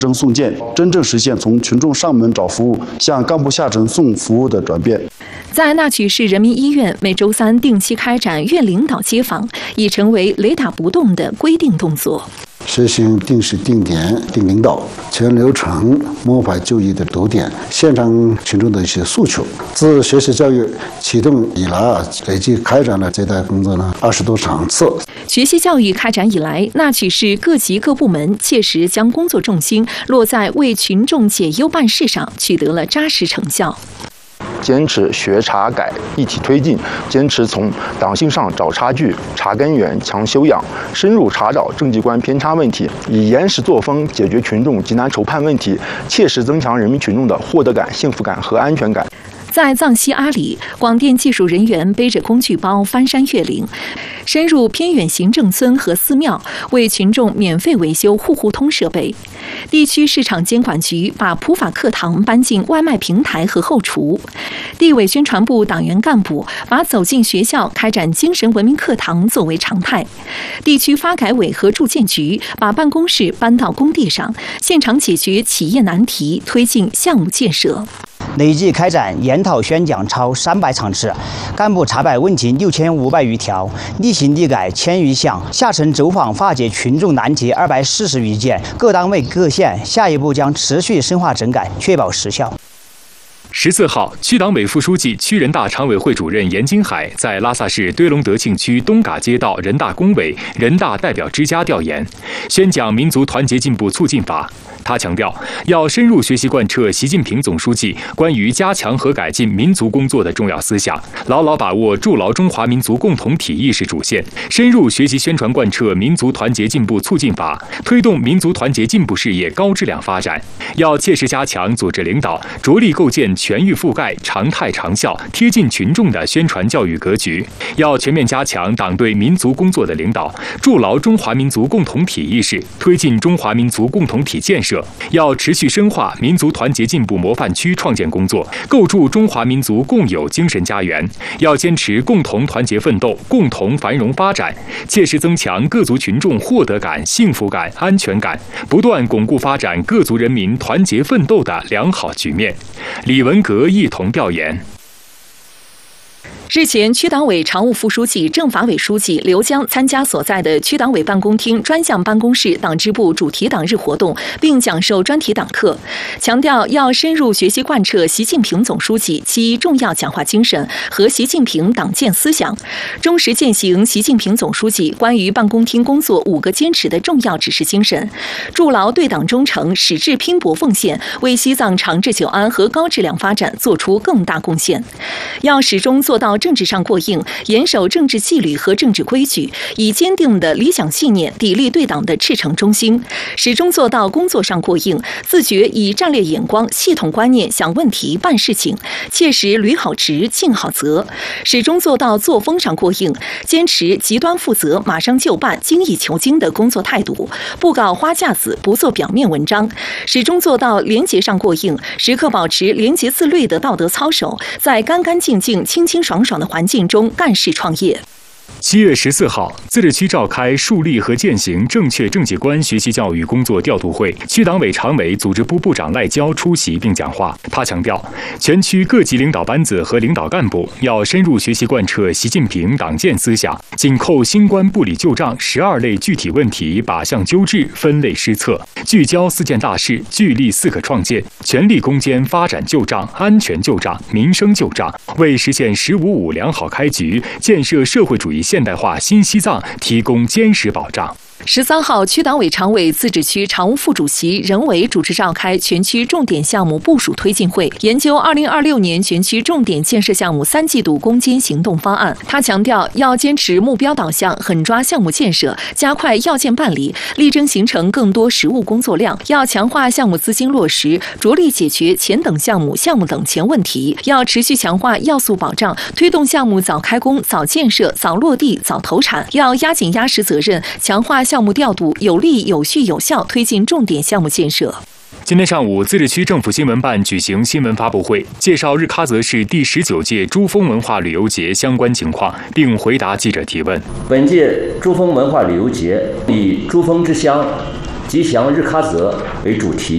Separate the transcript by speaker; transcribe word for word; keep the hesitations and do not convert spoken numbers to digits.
Speaker 1: 征送件，真正实现从群众上门找服务向干部下沉送服务的转变。
Speaker 2: 在那曲市人民医院，每周三定期开展院领导接访，已成为雷打不动的规定动作。
Speaker 3: 实行定时、定点、定领导，全流程摸排就医的堵点，现场群众的一些诉求。自学习教育启动以来啊，累计开展了这类工作呢二十多场次。
Speaker 2: 学习教育开展以来，那曲市各级各部门切实将工作重心落在为群众解忧办事上，取得了扎实成效。
Speaker 4: 坚持学查改一体推进，坚持从党性上找差距、查根源、强修养，深入查找政绩观偏差问题，以严实作风解决群众急难愁盼问题，切实增强人民群众的获得感、幸福感和安全感。
Speaker 2: 在藏西阿里，广电技术人员背着工具包翻山越岭，深入偏远行政村和寺庙，为群众免费维修户户通设备。地区市场监管局把普法课堂搬进外卖平台和后厨。地委宣传部党员干部把走进学校开展精神文明课堂作为常态。地区发改委和住建局把办公室搬到工地上，现场解决企业难题，推进项目建设。
Speaker 5: 累计开展研讨宣讲超三百场次，干部查摆问题六千五百余条，例行例改千余项，下沉走访化解群众难题二百四十余件。各单位各县下一步将持续深化整改，确保实效。
Speaker 6: 十四号，区党委副书记、区人大常委会主任严金海在拉萨市堆龙德庆区东嘎街道人大工委、人大代表之家调研，宣讲民族团结进步促进法。他强调，要深入学习贯彻习近平总书记关于加强和改进民族工作的重要思想，牢牢把握筑牢中华民族共同体意识主线，深入学习宣传贯彻民族团结进步促进法，推动民族团结进步事业高质量发展。要切实加强组织领导，着力构建全域覆盖、常态长效、贴近群众的宣传教育格局。要全面加强党对民族工作的领导，筑牢中华民族共同体意识，推进中华民族共同体建设。要持续深化民族团结进步模范区创建工作，构筑中华民族共有精神家园。要坚持共同团结奋斗，共同繁荣发展，切实增强各族群众获得感、幸福感、安全感，不断巩固发展各族人民团结奋斗的良好局面。李文革一同调研。日前，区党委常务副书记、政法委书记刘江参加所在的区党委办公厅专项办公室党支部主题党日活动，并讲授专题党课，强调要深入学习贯彻习近平总书记其重要讲话精神和习近平党建思想，忠实践行习近平总书记关于办公厅工作五个坚持的重要指示精神，筑牢对党忠诚、矢志拼搏奉献，为西藏长治久安和高质量发展做出更大贡献。要始终做到政治上过硬，严守政治纪律和政治规矩，以坚定的理想信念砥砺对党的赤诚忠心，始终做到工作上过硬，自觉以战略眼光、系统观念想问题、办事情，切实履好职、尽好责；始终做到作风上过硬，坚持极端负责、马上就办、精益求精的工作态度，不搞花架子，不做表面文章；始终做到廉洁上过硬，时刻保持廉洁自律的道德操守，在干干净净、清清爽爽的环境中干事创业。七月十四号，自治区召开树立和践行正确政绩观学习教育工作调度会，区党委常委、组织部部长赖娇出席并讲话。他强调，全区各级领导班子和领导干部要深入学习贯彻习近平党建思想，紧扣新冠不理旧账十二类具体问题，靶向纠治，分类施策，聚焦四件大事，聚力四可创建，全力攻坚发展旧账、安全旧账、民生旧账，为实现“十五五”良好开局，建设社会主义现代化新西藏提供坚实保障。十三号，区党委常委、自治区常务副主席任伟主持召开全区重点项目部署推进会，研究二零二六年全区重点建设项目三季度攻坚行动方案。他强调，要坚持目标导向，狠抓项目建设，加快要件办理，力争形成更多实务工作量。要强化项目资金落实，着力解决钱等项目、项目等钱问题。要持续强化要素保障，推动项目早开工、早建设、早落地、早投产。要压紧压实责任，强化项目调度，有力、有序、有效推进重点项目建设。今天上午，自治区政府新闻办举行新闻发布会，介绍日喀则市第十九届珠峰文化旅游节相关情况，并回答记者提问。
Speaker 7: 本届珠峰文化旅游节以“珠峰之乡，吉祥日喀则”为主题，